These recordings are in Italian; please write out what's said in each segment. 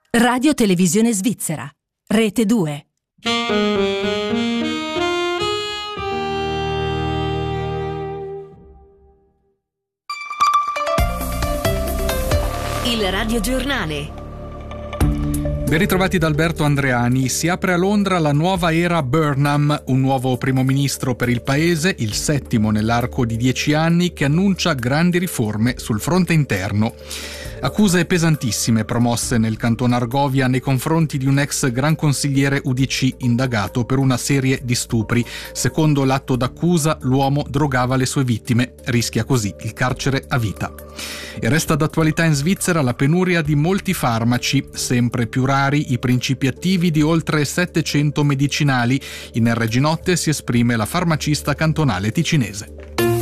Radio Televisione Svizzera, Rete 2. Il radiogiornale. Ben ritrovati da Alberto Andreani. Si apre a Londra la nuova era Burnham, un nuovo primo ministro per il paese, il settimo nell'arco di 10 anni, che annuncia grandi riforme sul fronte interno. Accuse pesantissime promosse nel canton Argovia nei confronti di un ex gran consigliere UDC indagato per una serie di stupri. Secondo l'atto d'accusa, l'uomo drogava le sue vittime. Rischia così il carcere a vita. E resta d'attualità in Svizzera la penuria di molti farmaci, sempre più rari i principi attivi di oltre 700 medicinali. In Reginotte si esprime la farmacista cantonale ticinese.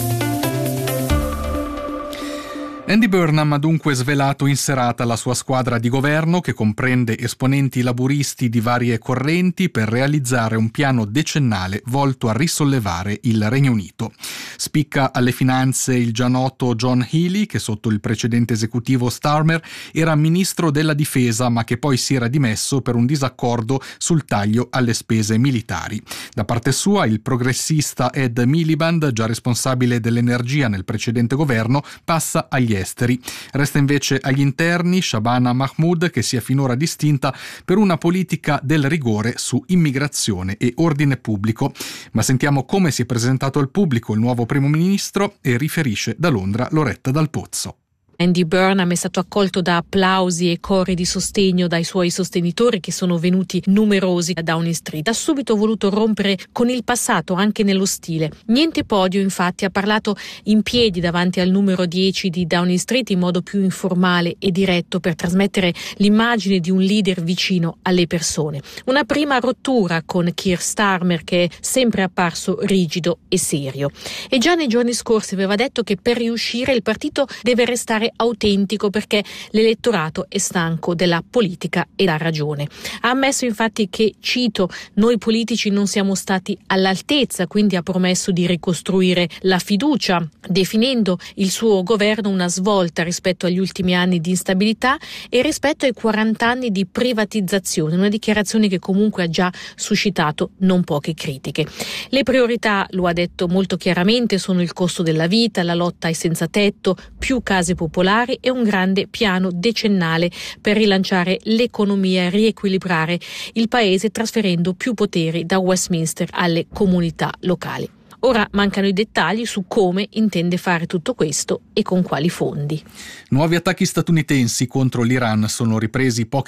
Andy Burnham ha dunque svelato in serata la sua squadra di governo, che comprende esponenti laburisti di varie correnti, per realizzare un piano decennale volto a risollevare il Regno Unito. Spicca alle finanze il già noto John Healey, che sotto il precedente esecutivo Starmer era ministro della difesa, ma che poi si era dimesso per un disaccordo sul taglio alle spese militari. Da parte sua, il progressista Ed Miliband, già responsabile dell'energia nel precedente governo, passa agli esteri. Resta invece agli interni Shabana Mahmood, che si è finora distinta per una politica del rigore su immigrazione e ordine pubblico. Ma sentiamo come si è presentato al pubblico il nuovo primo ministro, e riferisce da Londra Loretta Dal Pozzo. Andy Burnham è stato accolto da applausi e cori di sostegno dai suoi sostenitori, che sono venuti numerosi a Downing Street. Ha subito voluto rompere con il passato anche nello stile. Niente podio, infatti, ha parlato in piedi davanti al numero 10 di Downing Street in modo più informale e diretto, per trasmettere l'immagine di un leader vicino alle persone. Una prima rottura con Keir Starmer, che è sempre apparso rigido e serio. E già nei giorni scorsi aveva detto che per riuscire il partito deve restare autentico, perché l'elettorato è stanco della politica e ha ragione. Ha ammesso infatti che, cito, noi politici non siamo stati all'altezza, quindi ha promesso di ricostruire la fiducia, definendo il suo governo una svolta rispetto agli ultimi anni di instabilità e rispetto ai 40 anni di privatizzazione, una dichiarazione che comunque ha già suscitato non poche critiche. Le priorità, lo ha detto molto chiaramente, sono il costo della vita, la lotta ai senza tetto, più case popolari e un grande piano decennale per rilanciare l'economia e riequilibrare il paese, trasferendo più poteri da Westminster alle comunità locali. Ora mancano i dettagli su come intende fare tutto questo e con quali fondi. Nuovi attacchi statunitensi contro l'Iran sono ripresi pochi